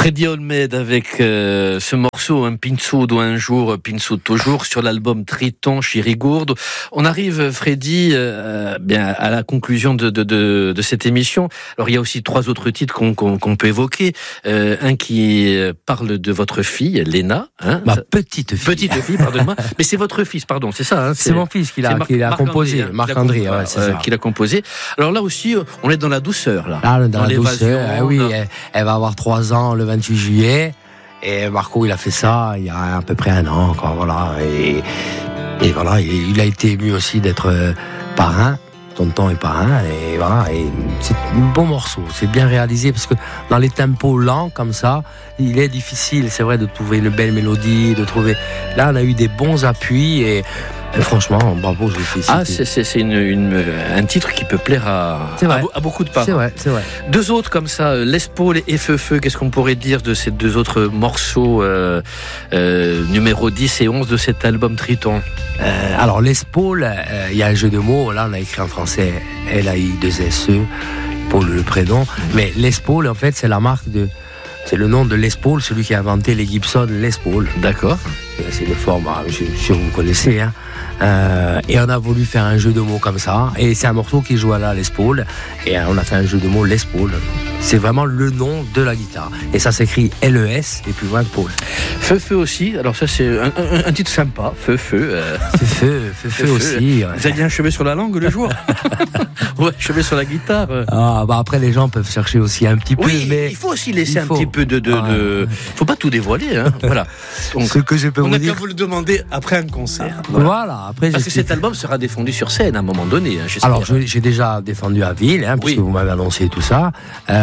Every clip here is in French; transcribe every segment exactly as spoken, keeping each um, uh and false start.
Freddy Olmed avec euh, ce morceau, un Pinsudo un jour, Pinsudo toujours, sur l'album Triton, Chirigourde. On arrive, Freddy, euh, bien à la conclusion de, de, de, de cette émission. Alors il y a aussi trois autres titres qu'on, qu'on, qu'on peut évoquer. Euh, un qui parle de votre fille, Léna. Hein, Ma petite fille. Petite fille, pardonne-moi. Mais c'est votre fils, pardon, c'est ça. Hein, c'est, c'est mon fils qui l'a, Marc, qui l'a composé, Marc-André, Marc ouais, c'est euh, ça. Qui l'a composé. Alors là aussi, on est dans la douceur, là. Là, dans, dans la douceur, eh oui, dans... elle, elle va avoir trois ans le vingt-huit juillet. Et Marco, il a fait ça il y a à peu près un an, quoi, voilà. Et, et voilà, il a été ému aussi d'être parrain, tonton et parrain, et voilà. Et c'est un bon morceau, c'est bien réalisé, parce que dans les tempos lents, comme ça, il est difficile, c'est vrai, de trouver une belle mélodie, de trouver... Là, on a eu des bons appuis, et... Et franchement, bravo, je le félicite. Ah, c'est, c'est, c'est une, une, un titre qui peut plaire à, à, à beaucoup de parents. C'est vrai, c'est vrai. Deux autres comme ça, L'Espaule et Feu Feu, qu'est-ce qu'on pourrait dire de ces deux autres morceaux euh, euh, numéro dix et onze de cet album Triton? euh, Alors, L'Espaule, il euh, y a un jeu de mots, là on a écrit en français L A I deux S E, Paul le prénom, mais L'Espaule, en fait, c'est la marque de... C'est le nom de Les Paul, celui qui a inventé les Gibson Les Paul. D'accord. C'est une forme, je suis sûr que vous connaissez. Hein. Euh, et on a voulu faire un jeu de mots comme ça. Et c'est un morceau qui joue à la Les Paul. Et on a fait un jeu de mots Les Paul. C'est vraiment le nom de la guitare. Et ça s'écrit L E S et plus loin Paul. Feu Feu aussi. Alors ça c'est un, un, un titre sympa. Feu Feu. Euh... Feu Feu, Feu Feu aussi. Ouais. Vous aviez un cheveu sur la langue le jour. Ouais, cheveu sur la guitare. Ah bah après les gens peuvent chercher aussi un petit peu. Oui, mais il faut aussi laisser un faut. petit peu de. de, ah, de... Faut pas tout dévoiler. Hein. Voilà. Donc, ce que je peux on vous n'a dire. qu'à vous le demander après un concert. Voilà. voilà après, parce que cet album sera défendu sur scène à un moment donné. Hein, Alors je, j'ai déjà défendu à Ville, hein, puisque oui. vous m'avez annoncé tout ça.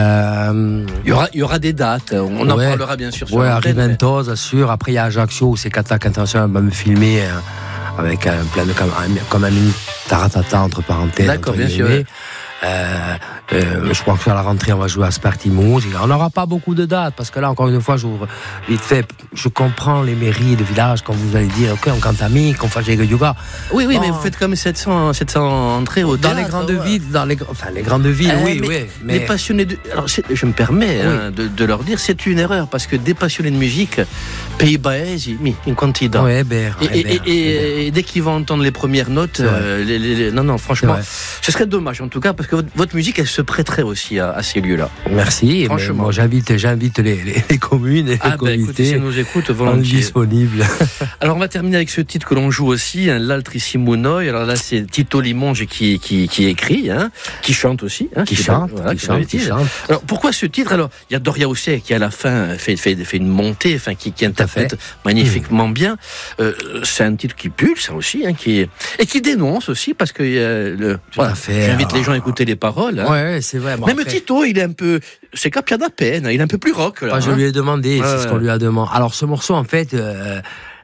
Euh... Il y aura, il y aura des dates. On ouais. en parlera bien sûr. Sur ouais, à Riventosa, mais... sûr. Après il y a Ajaccio où c'est Katak International va me filmer hein, avec un plein de comme, comme un mini taratata entre parenthèses. D'accord, entre bien sûr. Ouais. Euh, euh, je crois qu'à la rentrée on va jouer à Spartimousse. On n'aura pas beaucoup de dates parce que là encore une fois j'ouvre vite fait. Je comprends les mairies de village quand vous allez dire ok on cante à mi, qu'on fasse le yoga. Oui oui oh. mais vous faites comme sept cents, sept cents entrées au dans théâtre, les grandes ouais. villes, dans les enfin les grandes villes euh, oui mais, oui. Mais les passionnés de alors je me permets oui. hein, de, de leur dire c'est une erreur parce que des passionnés de musique Pays Baesi mi in quantità. Ouais, ben, et, et, et, et, et dès qu'ils vont entendre les premières notes, euh, les, les, les, non non franchement ce serait dommage en tout cas parce que votre, votre musique elle se prêterait aussi à, à ces lieux-là. Merci. Franchement, moi j'invite, j'invite les, les, les communes et les ah comités. Ben, écoutez, si nous écoutent volontiers. Disponibles. Alors on va terminer avec ce titre que l'on joue aussi, hein, l'Altrissimo Noi. Alors là c'est Tito Limonge qui qui, qui écrit, hein, qui chante aussi, hein, qui, qui chante, voilà, qui, qui, chante qui chante. Alors pourquoi ce titre? Alors il y a Doria Ossé qui à la fin fait fait, fait une montée, enfin qui, qui interprète magnifiquement mmh. bien. Euh, c'est un titre qui pulse aussi, hein, qui est, et qui dénonce aussi parce que euh, le, voilà, j'invite les gens à écouter les paroles. Hein. Ouais, c'est vrai. Même après... Tito, il est un peu, c'est Capia da peine, il est un peu plus rock. Là, ah, hein. Je lui ai demandé, ouais, c'est ce qu'on lui a demandé. Alors ce morceau, en fait, euh,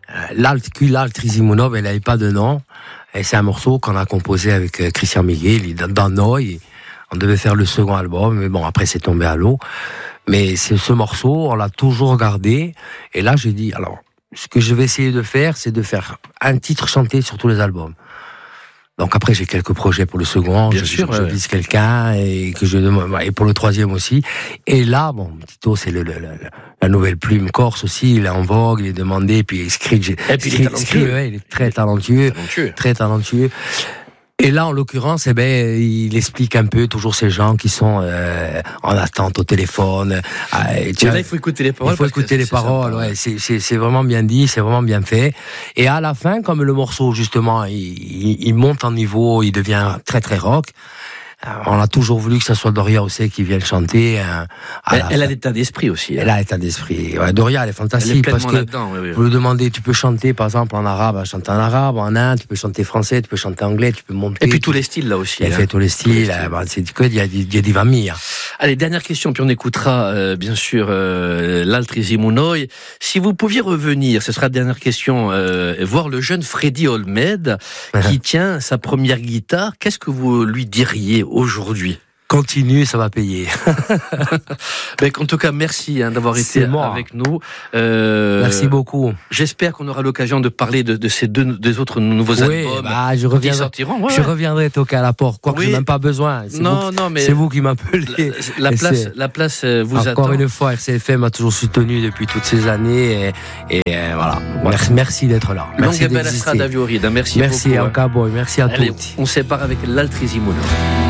l'Altrissimo Noi, elle n'avait pas de nom. Et c'est un morceau qu'on a composé avec euh, Christian Miguel dans, dans Noi. On devait faire le second album, mais bon, après c'est tombé à l'eau. Mais c'est ce morceau, on l'a toujours gardé. Et là, j'ai dit, alors, ce que je vais essayer de faire, c'est de faire un titre chanté sur tous les albums. Donc après j'ai quelques projets pour le second, bien je, sûr, je, je ouais. vise quelqu'un et que je et pour le troisième aussi. Et là bon Tito c'est le, le, le la nouvelle plume corse aussi, il est en vogue, il est demandé puis il écrit, et puis il est talentueux, ouais, il est très talentueux, talentueux. très talentueux. Et là, en l'occurrence, eh ben, il explique un peu toujours ces gens qui sont euh, en attente au téléphone. Euh, tiens, là, il faut écouter les paroles. Il faut écouter les c'est paroles. Sympa, ouais, c'est, c'est, c'est vraiment bien dit, c'est vraiment bien fait. Et à la fin, comme le morceau justement, il, il, il monte en niveau, il devient très très rock. On a toujours voulu que ça soit Doria Ossé qui vienne chanter. Euh, elle, elle a l'état d'esprit aussi. Hein. Elle a l'état d'esprit. Ouais, Doria, elle est fantastique. Elle est parce que oui, oui. vous lui demandez, tu peux chanter par exemple en arabe, elle chante en arabe, en inde, tu peux chanter français, tu peux chanter anglais, tu peux monter. Et puis tous les styles là aussi. Elle hein. fait tous les styles. Tous les styles. Bah, c'est que il y a, il y a des vamilles. Allez, dernière question, puis on écoutera euh, bien sûr euh, l'Altrissimo Noi. Si vous pouviez revenir, ce sera la dernière question, euh, voir le jeune Freddy Olmed qui tient sa première guitare, qu'est-ce que vous lui diriez aujourd'hui ? continue, ça va payer. Ben, en tout cas, merci hein, d'avoir été avec nous. Euh, merci beaucoup. J'espère qu'on aura l'occasion de parler de, de ces deux des autres nouveaux oui, albums. Bah, je reviendrai, sortiront. Ouais, je ouais. reviendrai toquer à la porte. Quoi oui. que je n'ai même pas besoin. C'est non, vous, non, mais c'est vous qui m'appelez. La, la place, la place vous Encore attend. Encore une fois, R C F M m'a toujours soutenu depuis toutes ces années et, et euh, voilà. Merci, merci d'être là. Merci d'exister. Merci, merci beaucoup. Merci à Cowboy. Merci à Allez, tous. On sépare avec l'Altrisimono.